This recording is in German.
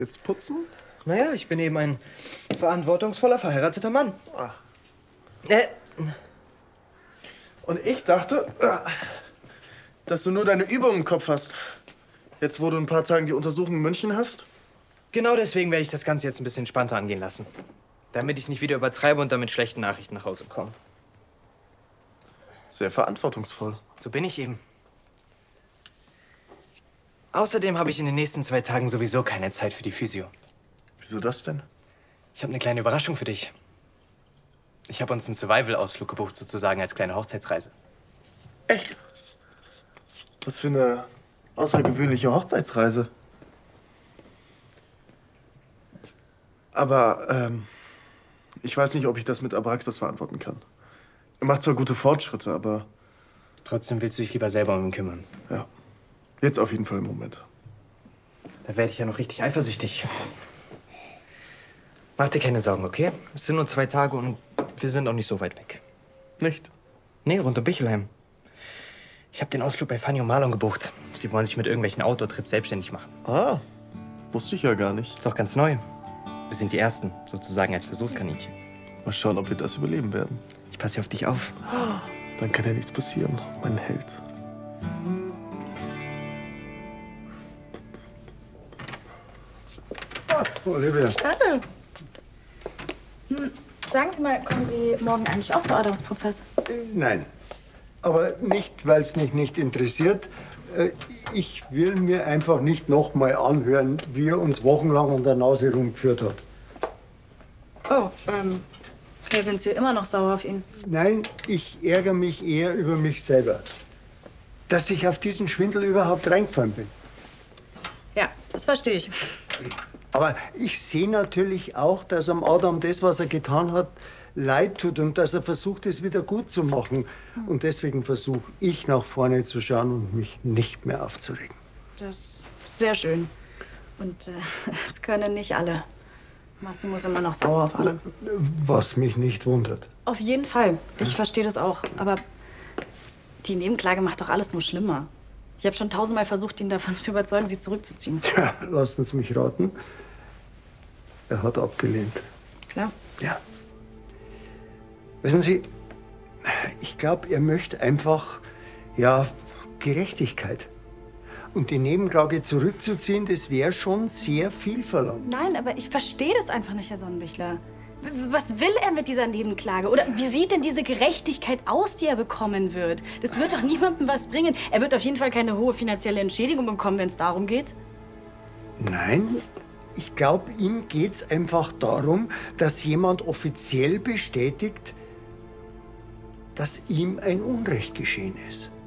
Jetzt putzen? Naja, ich bin eben ein verantwortungsvoller, verheirateter Mann. Ah. Und ich dachte, dass du nur deine Übungen im Kopf hast. Jetzt, wo du in ein paar Tagen die Untersuchung in München hast? Genau deswegen werde ich das Ganze jetzt ein bisschen entspannter angehen lassen. Damit ich nicht wieder übertreibe und damit schlechten Nachrichten nach Hause komme. Sehr verantwortungsvoll. So bin ich eben. Außerdem habe ich in den nächsten 2 Tagen sowieso keine Zeit für die Physio. Wieso das denn? Ich habe eine kleine Überraschung für dich. Ich habe uns einen Survival-Ausflug gebucht, sozusagen als kleine Hochzeitsreise. Echt? Was für eine außergewöhnliche Hochzeitsreise. Aber, ich weiß nicht, ob ich das mit Abraxas verantworten kann. Er macht zwar gute Fortschritte, aber... Trotzdem willst du dich lieber selber um ihn kümmern. Ja. Jetzt auf jeden Fall im Moment. Da werde ich ja noch richtig eifersüchtig. Mach dir keine Sorgen, okay? Es sind nur 2 Tage und wir sind auch nicht so weit weg. Nicht? Nee, rund um Bichelheim. Ich habe den Ausflug bei Fanny und Marlon gebucht. Sie wollen sich mit irgendwelchen Outdoor-Trips selbstständig machen. Ah, wusste ich ja gar nicht. Ist doch ganz neu. Wir sind die Ersten, sozusagen als Versuchskaninchen. Mal schauen, ob wir das überleben werden. Ich passe auf dich auf. Dann kann ja nichts passieren, mein Held. Olivia. Hallo. Sagen Sie mal, kommen Sie morgen eigentlich auch zum Adamsprozess? Nein, aber nicht, weil es mich nicht interessiert. Ich will mir einfach nicht noch mal anhören, wie er uns wochenlang an der Nase rumgeführt hat. Oh, hier sind Sie immer noch sauer auf ihn. Nein, ich ärgere mich eher über mich selber. Dass ich auf diesen Schwindel überhaupt reingefallen bin. Ja, das verstehe ich. Aber ich sehe natürlich auch, dass am Adam das, was er getan hat, leid tut und dass er versucht, es wieder gut zu machen. Und deswegen versuche ich, nach vorne zu schauen und mich nicht mehr aufzuregen. Das ist sehr schön. Und das können nicht alle. Massimo ist immer noch sauer auf alle. Was mich nicht wundert. Auf jeden Fall. Ich verstehe das auch. Aber die Nebenklage macht doch alles nur schlimmer. Ich habe schon 1000-mal versucht, ihn davon zu überzeugen, sie zurückzuziehen. Tja, lassen Sie mich raten. Er hat abgelehnt. Klar. Ja. Wissen Sie, ich glaube, er möchte einfach, ja, Gerechtigkeit. Und die Nebenklage zurückzuziehen, das wäre schon sehr viel verlangt. Nein, aber ich verstehe das einfach nicht, Herr Sonnenbichler. Was will er mit dieser Nebenklage? Oder wie sieht denn diese Gerechtigkeit aus, die er bekommen wird? Das wird doch niemandem was bringen. Er wird auf jeden Fall keine hohe finanzielle Entschädigung bekommen, wenn es darum geht. Nein, ich glaube, ihm geht es einfach darum, dass jemand offiziell bestätigt, dass ihm ein Unrecht geschehen ist.